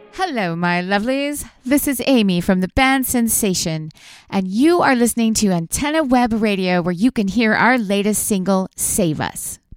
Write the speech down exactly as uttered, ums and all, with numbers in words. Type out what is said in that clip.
Hello, my lovelies. This is Amy from the band Sensation, and you are listening to Antenna Web Radio, where you can hear our latest single, Save Us.